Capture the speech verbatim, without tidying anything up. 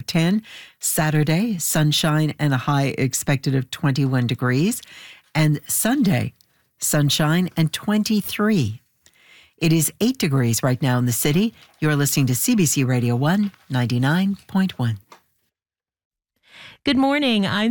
ten. Saturday, sunshine and a high expected of twenty-one degrees. And Sunday, sunshine and twenty-three. It is eight degrees right now in the city. You're listening to C B C Radio one ninety-nine point one. Good morning. I'm